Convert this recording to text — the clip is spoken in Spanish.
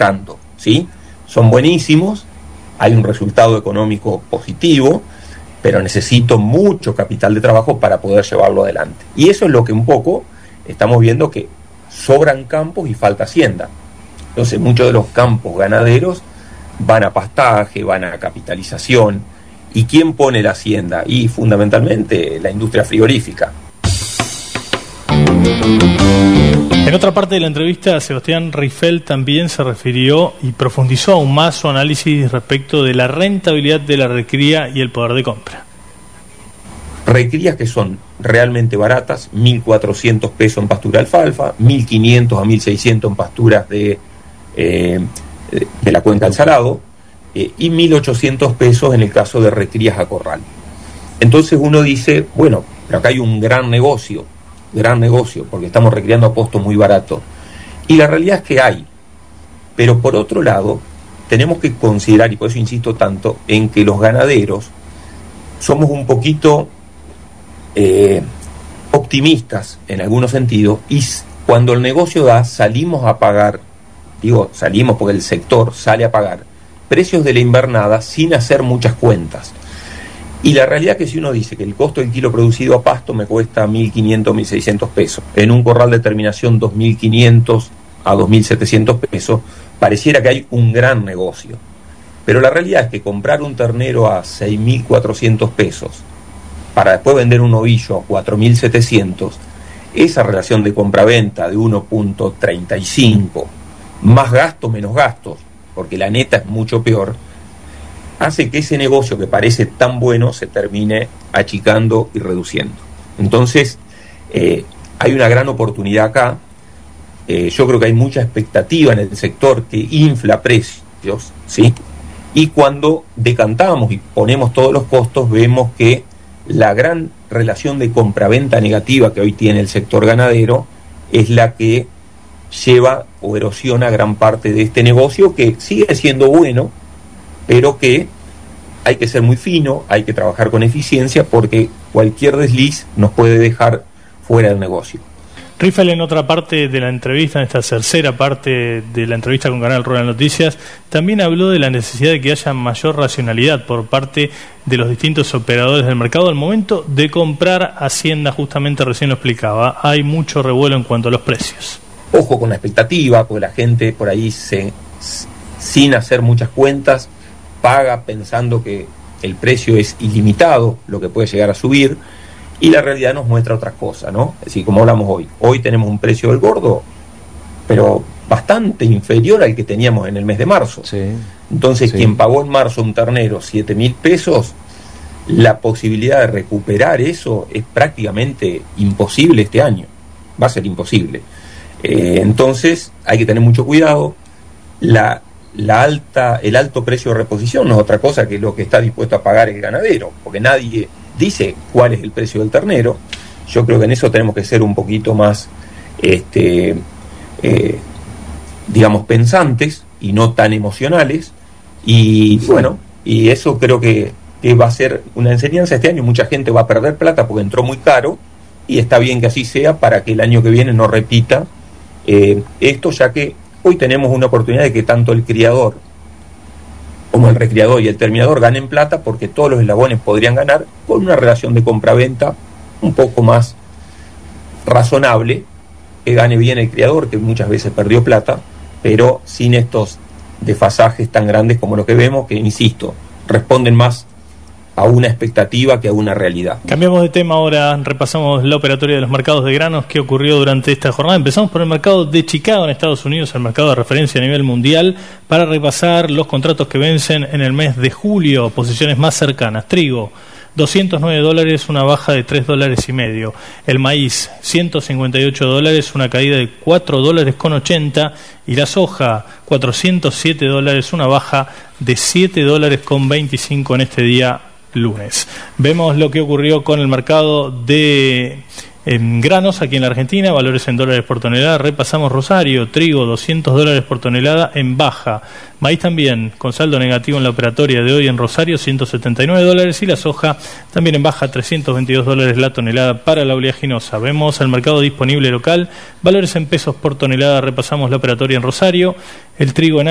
buscando, ¿sí? Son buenísimos, hay un resultado económico positivo, pero necesito mucho capital de trabajo para poder llevarlo adelante. Y eso es lo que un poco estamos viendo, que sobran campos y falta hacienda. Entonces muchos de los campos ganaderos van a pastaje, van a capitalización. ¿Y quién pone la hacienda? Y fundamentalmente la industria frigorífica. En otra parte de la entrevista, Sebastián Rifel también se refirió y profundizó aún más su análisis respecto de la rentabilidad de la recría y el poder de compra. Recrías que son realmente baratas, 1.400 pesos en pastura alfalfa, 1.500 a 1.600 en pasturas de la cuenca del Salado, y 1.800 pesos en el caso de recrías a corral. Entonces uno dice, bueno, pero acá hay un gran negocio, porque estamos recriando a costo muy barato. Y la realidad es que hay. Pero por otro lado, tenemos que considerar, y por eso insisto tanto, en que los ganaderos somos un poquito optimistas en algunos sentidos, y cuando el negocio da, salimos a pagar, salimos porque el sector sale a pagar precios de la invernada sin hacer muchas cuentas. Y la realidad es que si uno dice que el costo del kilo producido a pasto me cuesta 1.500, 1.600 pesos, en un corral de terminación 2.500 a 2.700 pesos, pareciera que hay un gran negocio. Pero la realidad es que comprar un ternero a 6.400 pesos para después vender un ovillo a 4.700, esa relación de compra-venta de 1.35, más gasto menos gastos, porque la neta es mucho peor, hace que ese negocio que parece tan bueno se termine achicando y reduciendo. Entonces, hay una gran oportunidad acá. Yo creo que hay mucha expectativa en el sector que infla precios, ¿sí? Y cuando decantamos y ponemos todos los costos, vemos que la gran relación de compra-venta negativa que hoy tiene el sector ganadero es la que lleva o erosiona gran parte de este negocio, que sigue siendo bueno, pero que hay que ser muy fino, hay que trabajar con eficiencia, porque cualquier desliz nos puede dejar fuera del negocio. Rifel, en otra parte de la entrevista, en esta tercera parte de la entrevista con Canal Rural Noticias, también habló de la necesidad de que haya mayor racionalidad por parte de los distintos operadores del mercado al momento de comprar hacienda. Justamente recién lo explicaba, hay mucho revuelo en cuanto a los precios. Ojo con la expectativa, porque la gente por ahí sin hacer muchas cuentas, paga pensando que el precio es ilimitado, lo que puede llegar a subir, y la realidad nos muestra otras cosas, ¿no? Es decir, como hablamos hoy. Hoy tenemos un precio del gordo, pero bastante inferior al que teníamos en el mes de marzo. Sí. Entonces, quien pagó en marzo un ternero 7.000 pesos, la posibilidad de recuperar eso es prácticamente imposible este año. Va a ser imposible. Entonces, hay que tener mucho cuidado. El alto precio de reposición no es otra cosa que lo que está dispuesto a pagar el ganadero, porque nadie dice cuál es el precio del ternero. Yo creo que en eso tenemos que ser un poquito más, pensantes y no tan emocionales. Y bueno, y eso creo que va a ser una enseñanza este año. Mucha gente va a perder plata porque entró muy caro, y está bien que así sea para que el año que viene no repita esto, ya que hoy tenemos una oportunidad de que tanto el criador como el recriador y el terminador ganen plata, porque todos los eslabones podrían ganar con una relación de compra-venta un poco más razonable, que gane bien el criador, que muchas veces perdió plata, pero sin estos desfasajes tan grandes como los que vemos, que, insisto, responden más a una expectativa que a una realidad. Cambiamos de tema ahora, repasamos la operatoria de los mercados de granos que ocurrió durante esta jornada. Empezamos por el mercado de Chicago en Estados Unidos, el mercado de referencia a nivel mundial, para repasar los contratos que vencen en el mes de julio, posiciones más cercanas. Trigo, $209, una baja de $3.50. El maíz, $158, una caída de $4.80. Y la soja, $407, una baja de $7.25 en este día lunes. Vemos lo que ocurrió con el mercado de granos aquí en la Argentina, valores en dólares por tonelada. Repasamos Rosario, trigo, $200 por tonelada en baja. Maíz también, con saldo negativo en la operatoria de hoy en Rosario, $179. Y la soja también en baja, $322 la tonelada para la oleaginosa. Vemos el mercado disponible local, valores en pesos por tonelada. Repasamos la operatoria en Rosario, el trigo en